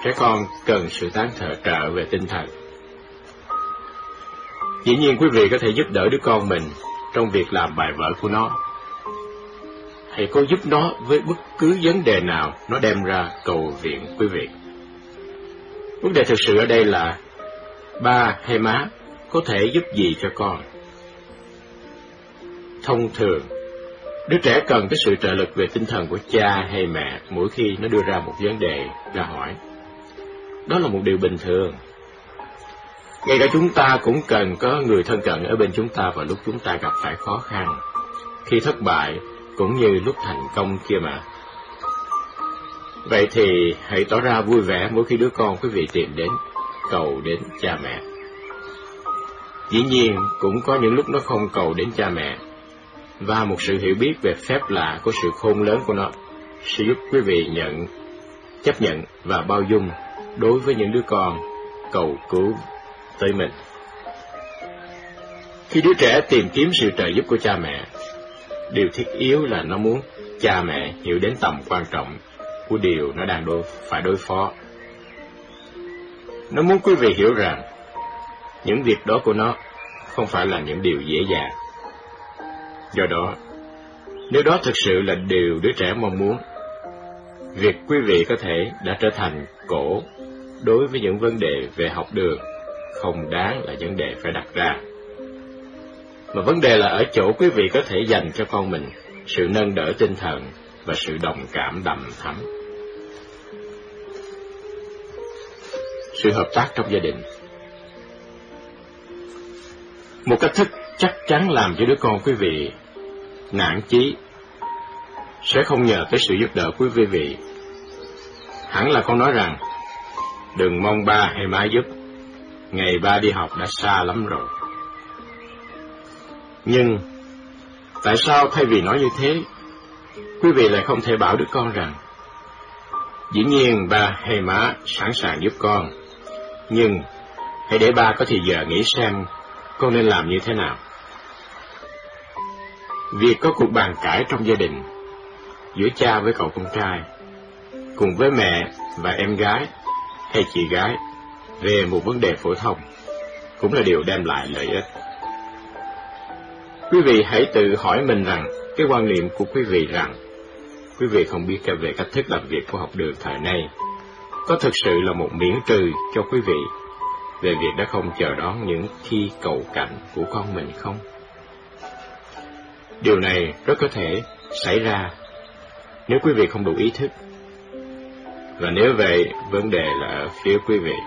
trẻ con cần sự tán trợ về tinh thần. Dĩ nhiên quý vị có thể giúp đỡ đứa con mình trong việc làm bài vở của nó. Hãy cố giúp nó với bất cứ vấn đề nào nó đem ra cầu viện quý vị. Vấn đề thực sự ở đây là ba hay má có thể giúp gì cho con. Thông thường, đứa trẻ cần cái sự trợ lực về tinh thần của cha hay mẹ mỗi khi nó đưa ra một vấn đề ra hỏi. Đó là một điều bình thường. Ngay cả chúng ta cũng cần có người thân cận ở bên chúng ta vào lúc chúng ta gặp phải khó khăn, khi thất bại cũng như lúc thành công kia mà. Vậy thì hãy tỏ ra vui vẻ mỗi khi đứa con quý vị tìm đến, cầu đến cha mẹ. Dĩ nhiên cũng có những lúc nó không cầu đến cha mẹ, và một sự hiểu biết về phép lạ của sự khôn lớn của nó sẽ giúp quý vị chấp nhận và bao dung đối với những đứa con cầu cứu tới mình. Khi đứa trẻ tìm kiếm sự trợ giúp của cha mẹ, điều thiết yếu là nó muốn cha mẹ hiểu đến tầm quan trọng của điều nó đang phải đối phó. Nó muốn quý vị hiểu rằng những việc đó của nó không phải là những điều dễ dàng. Do đó, nếu đó thực sự là điều đứa trẻ mong muốn, việc quý vị có thể đã trở thành cổ đối với những vấn đề về học đường không đáng là vấn đề phải đặt ra. Mà vấn đề là ở chỗ quý vị có thể dành cho con mình sự nâng đỡ tinh thần và sự đồng cảm đậm thắm. Sự hợp tác trong gia đình. Một cách thức chắc chắn làm cho đứa con quý vị nản chí sẽ không nhờ tới sự giúp đỡ của quý vị. Hẳn là con nói rằng, đừng mong ba hay má giúp, ngày ba đi học đã xa lắm rồi. Nhưng tại sao thay vì nói như thế, quý vị lại không thể bảo đứa con rằng, dĩ nhiên ba hay má sẵn sàng giúp con, nhưng hãy để ba có thì giờ nghĩ xem con nên làm như thế nào. Việc có cuộc bàn cãi trong gia đình giữa cha với cậu con trai, cùng với mẹ và em gái hay chị gái về một vấn đề phổ thông cũng là điều đem lại lợi ích. Quý vị hãy tự hỏi mình rằng cái quan niệm của quý vị rằng quý vị không biết về cách thức làm việc của học đường thời nay có thực sự là một miễn trừ cho quý vị về việc đã không chờ đón những thi cầu cạnh của con mình không? Điều này rất có thể xảy ra nếu quý vị không đủ ý thức. Và nếu vậy, vấn đề là ở phía quý vị.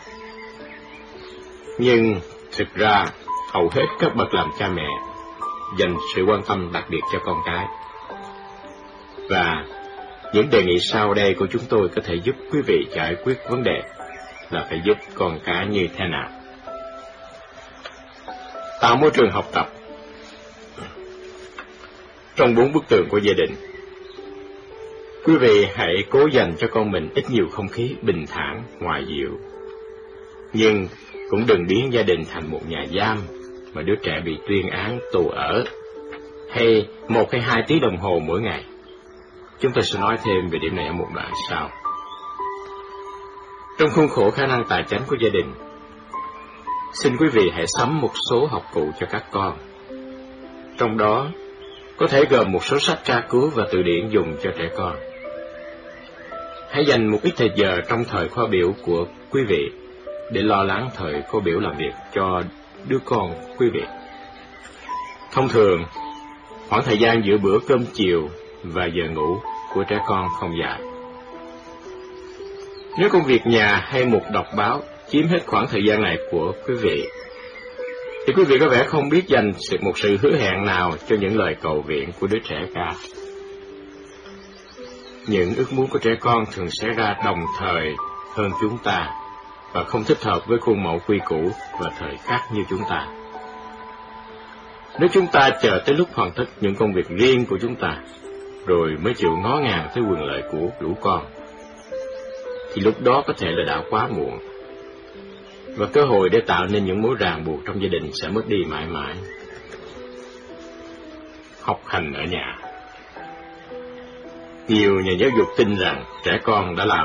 Nhưng thực ra, hầu hết các bậc làm cha mẹ dành sự quan tâm đặc biệt cho con cái. Và những đề nghị sau đây của chúng tôi có thể giúp quý vị giải quyết vấn đề là phải giúp con cái như thế nào. Tạo môi trường học tập. Trong 4 bức tường của gia đình, quý vị hãy cố dành cho con mình ít nhiều không khí bình thản, hòa dịu. Nhưng cũng đừng biến gia đình thành một nhà giam mà đứa trẻ bị tuyên án tù ở, hay 1 hay 2 tiếng đồng hồ mỗi ngày. Chúng tôi sẽ nói thêm về điểm này ở một đoạn sau. Trong khuôn khổ khả năng tài chánh của gia đình, xin quý vị hãy sắm một số học cụ cho các con. Trong đó có thể gồm một số sách tra cứu và từ điển dùng cho trẻ con. Hãy dành một ít thời giờ trong thời khóa biểu của quý vị để lo lắng thời khóa biểu làm việc cho đứa con quý vị. Thông thường, khoảng thời gian giữa bữa cơm chiều và giờ ngủ của trẻ con không dài. Nếu công việc nhà hay một đọc báo chiếm hết khoảng thời gian này của quý vị, thì quý vị có vẻ không biết dành một sự hứa hẹn nào cho những lời cầu viện của đứa trẻ cả. Những ước muốn của trẻ con thường xảy ra đồng thời hơn chúng ta và không thích hợp với khuôn mẫu quy củ và thời khắc như chúng ta. Nếu chúng ta chờ tới lúc hoàn tất những công việc riêng của chúng ta, rồi mới chịu ngó ngàng tới quyền lợi của lũ con, thì lúc đó có thể là đã quá muộn, và cơ hội để tạo nên những mối ràng buộc trong gia đình sẽ mất đi mãi mãi. Học hành ở nhà. Nhiều nhà giáo dục tin rằng trẻ con đã làm